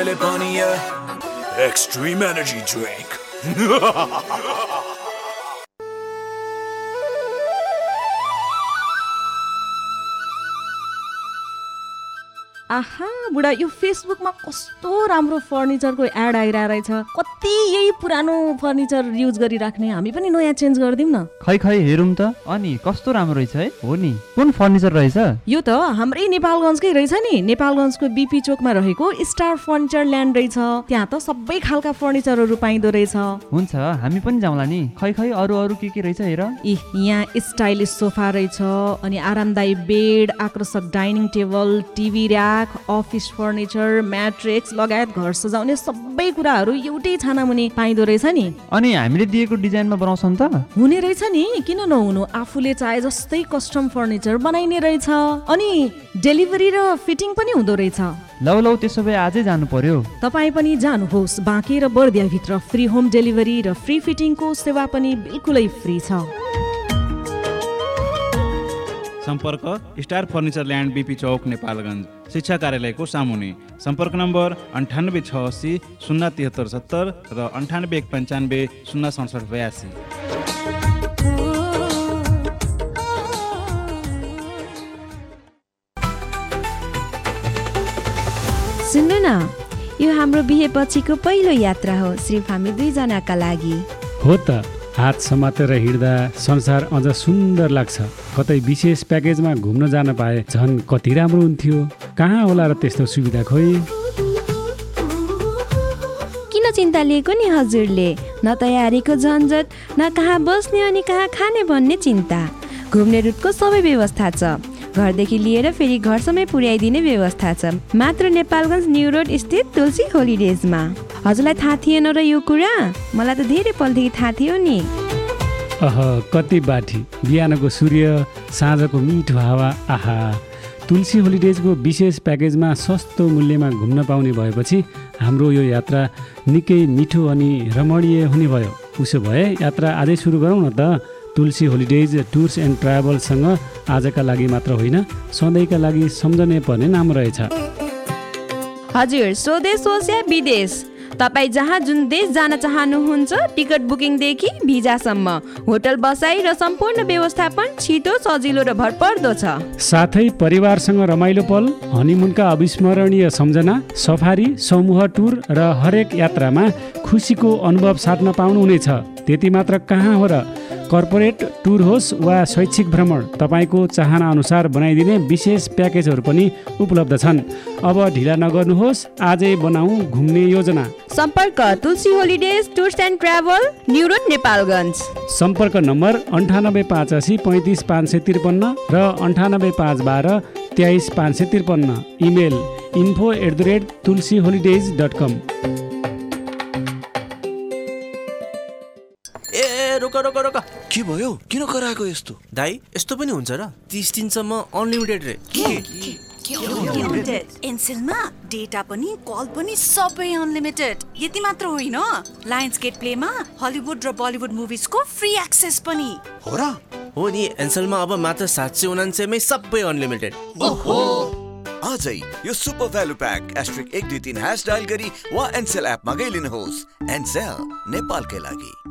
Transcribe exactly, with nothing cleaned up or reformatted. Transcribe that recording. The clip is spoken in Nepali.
Extreme energy drink. आहा बुढा, यो फेसबुकमा कस्तो राम्रो फर्निचरको एड आइरहेको रहेछ। कति यही पुरानो फर्निचर युज गरिराख्ने, हामी पनि नयाँ चेन्ज गरिदिउँ न। खै खै हेरौँ त। अनि कस्तो राम्रो रहेछ है। हो नि, कुन फर्निचर रहेछ यो? त हाम्रै नेपालगञ्जकै रहेछ नि। नेपालगञ्जको बीपी चोकमा रहेको स्टार फर्निचर ल्यान्ड रहेछ। त्यहाँ त सबै खालका फर्निचरहरू पाइँदो रहेछ। हुन्छ, हामी पनि जाउँला नि। खै खै अरू अरू के के रहेछ हेर। इ यहाँ स्टाइलिस सोफा रहेछ, अनि आरामदायी बेड, आकर्षक dining table, TV rack, office furniture, matrix लगायत घर सजाउने सबै कुराहरू एउटै छाना मुनि पाइँदो रहेछ नि। अनि हामीले दिएको डिजाइनमा बनाउँछौँ त? हुने रहेछ नि, किन नहुनु। आफूले चाहे जस्तै कस्टम फर्निचर बनाइने रहेछ। अनि डेलिभरी र फिटिङ पनि हुँदो रहेछ। लौ लौ, त्यसो भए आजै जानु पर्यो। तपाईँ पनि जानुहोस्। बाँके र बर्दियाभित्र फ्री होम डेलिभरी र फ्री फिटिङको सेवा पनि बिल्कुलै फ्री छ। सम्पर्क स्टार फर्निचर ल्यान्ड बीपी चौक नेपालगञ्ज शिक्षा कार्यालयको सामुने। सम्पर्क नम्बर अन्ठानब्बे छ असी शून्य तिहत्तर सत्तर र अन्ठानब्बे एक पन्चानब्बे शून्य सडसठ बयासी। सुन्नु न, यो हाम्रो बिहे पछिको पहिलो यात्रा हो, सिर्फ हामी दुईजनाका लागि। हो त, हात समातेर हिँड्दा संसार अझ सुन्दर लाग्छ। कतै विशेष प्याकेजमा घुम्न जान पाए झन् कति राम्रो हुन्थ्यो। कहाँ होला र त्यस्तो सुविधा खोइ। किन चिन्ता लिएको नि हजुरले? न तयारीको झन्झट, न कहाँ बस्ने अनि कहाँ खाने भन्ने चिन्ता। घुम्ने रुटको सबै व्यवस्था छ। घरदेखि लिएर फेरि घरसम्मै पुर्याइदिने व्यवस्था छ, मात्र नेपालगञ्ज न्यू रोड स्थित तुलसी होलिडेजमा। हजुरलाई थाहा थिएन र यो कुरा? मलाई त धेरै पलदेखि थाहा थियो नि। अह, कति बाठी। बिहानको सूर्य, साँझको मिठो हावा। आहा, तुलसी होलिडेजको विशेष प्याकेजमा सस्तो मूल्यमा घुम्न पाउने भएपछि हाम्रो यो यात्रा निकै मिठो अनि रमणीय हुने भयो। उसो भए यात्रा आजै सुरु गरौँ न त। तुलसी होलिडेज टुर्स एन्ड ट्राभल्ससँग आजका लागि मात्र होइन, सधैँका लागि सम्झनै पर्ने नाम रहेछ। हजुर, स्वदेश होस् या विदेश, तपाईँ जहाँ जुन देश जान चाहनुहुन्छ, टिकट बुकिङदेखि भिजासम्म, होटल बसाई र सम्पूर्ण व्यवस्थापन छिटो, सजिलो र भरपर्दो छ। साथै परिवारसँग रमाइलो पल, हनिमुनका अविस्मरणीय सम्झना, सफारी, समूह टुर र हरेक यात्रामा खुसीको अनुभव साट्न पाउनुहुनेछ। त्यति मात्र कहाँ हो र, कर्पोरेट टुर होस् वा शैक्षिक भ्रमण, तपाईँको चाहना अनुसार बनाइदिने विशेष प्याकेजहरू पनि उपलब्ध छन्। अब ढिला नगर्नुहोस्, आजै बनाऊ घुम्ने योजना। सम्पर्क तुलसी holidays tours and travel, new road Nepalgunj. सम्पर्क नम्बर अन्ठानब्बे पाँच असी पैँतिस पाँच सय त्रिपन्न र अन्ठानब्बे पाँच बाह्र तेइस पाँच सय त्रिपन्न। Email info at the rate Tulsi holidays dot कम। ए रोक रोक रोक, के भयो? किन कराएको यस्तो? दाइ यस्तो पनि हुन्छ र? तीस दिनसम्म अनलिमिटेड रे। एनसेलमा डेटा पनि कल पनि सबै अनलिमिटेड। यति मात्र होइन, लायन्सगेट प्लेमा हलिउड र बलिउड मुभिजको फ्री एक्सेस पनि हो र? हो नि, एनसेलमा अब मात्र सात सय उनान्सयमै सबै अनलिमिटेड। ओहो, आजै यो सुपर भ्यालु प्याक एस्ट्रिक एक दुई तीन ह्यास डायल गरी वा एनसेल एपमा गइलिनुहोस्। एनसेल, नेपालकै लागि।